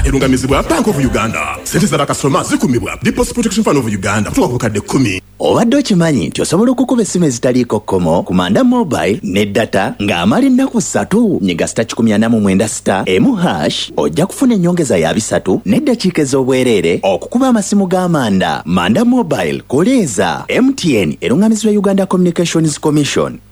erungamizibwa Bank of Uganda. Sente za bakasitoma zikumibwa Deposit Protection Fund of Uganda kutoka ku kadde 10. Obadde okimanyi nti osobola okukuba essimu ezitaliiko kkomo ku Manda Mobile ne data ng'amala ennaku 3 nyiga *149*1# ojja kufuna ennyongeza ya 3 n'eddakiika ez'obwereere okukuba amasimu g'Amanda. Manda Mobile koleeza MTN erungamizibwa Uganda Communications Commission.